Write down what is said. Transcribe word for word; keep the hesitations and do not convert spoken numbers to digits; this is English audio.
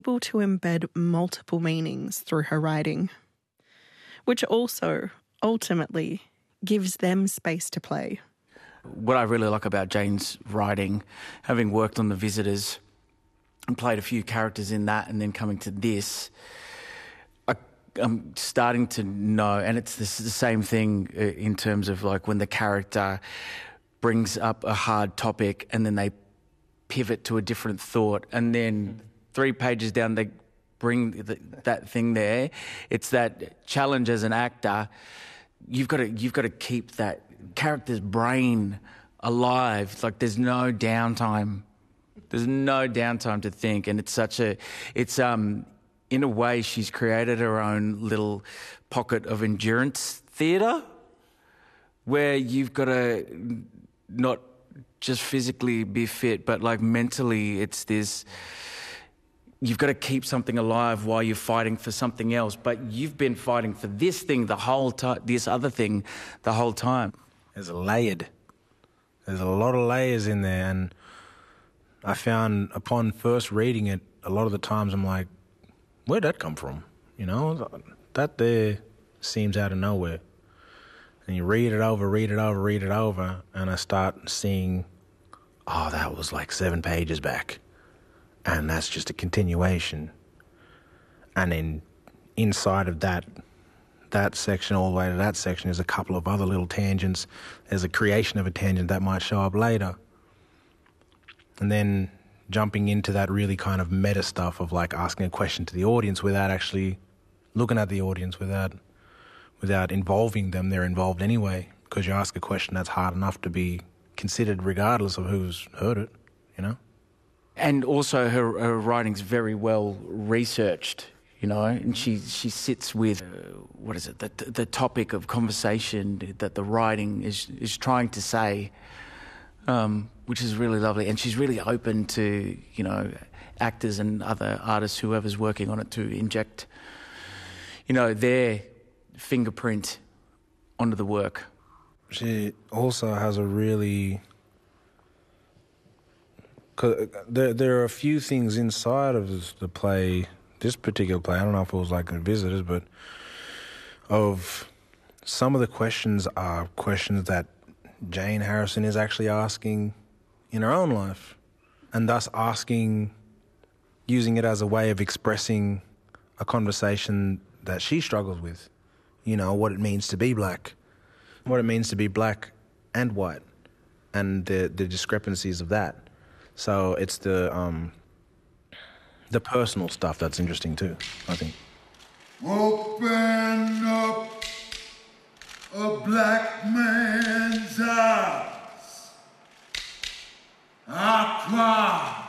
able to embed multiple meanings through her writing, which also ultimately gives them space to play. What I really like about Jane's writing, having worked on The Visitors and played a few characters in that and then coming to this, I, I'm starting to know, and it's the, the same thing in terms of like when the character brings up a hard topic and then they pivot to a different thought, and then three pages down they bring the, that thing there. It's that challenge as an actor. You've got to you've got to keep that character's brain alive. It's like there's no downtime. There's no downtime to think, and it's such a it's um in a way she's created her own little pocket of endurance theatre where you've got to not just physically be fit, but like mentally it's this, you've got to keep something alive while you're fighting for something else, but you've been fighting for this thing the whole time, this other thing the whole time. There's a layered, there's a lot of layers in there, and I found upon first reading it, a lot of the times I'm like, where'd that come from? You know, that there seems out of nowhere. And you read it over, read it over, read it over, and I start seeing, oh, that was like seven pages back. And that's just a continuation. And then inside of that that section all the way to that section is a couple of other little tangents. There's a creation of a tangent that might show up later. And then jumping into that really kind of meta stuff of like asking a question to the audience without actually looking at the audience, without without involving them. They're involved anyway, because you ask a question that's hard enough to be considered regardless of who's heard it, you know? And also her, her writing's very well researched, you know, and she, she sits with, uh, what is it, the, the topic of conversation that the writing is, is trying to say, um, which is really lovely. And she's really open to, you know, actors and other artists, whoever's working on it, to inject, you know, their fingerprint onto the work. She also has a really... Cause there, there are a few things inside of the play, this particular play, I don't know if it was like The Visitors, but of some of the questions are questions that Jane Harrison is actually asking in her own life, and thus asking, using it as a way of expressing a conversation that she struggles with. You know, what it means to be black, what it means to be black and white, and the, the discrepancies of that. So it's the um, the personal stuff that's interesting too, I think. Open up a black man's eyes. I cry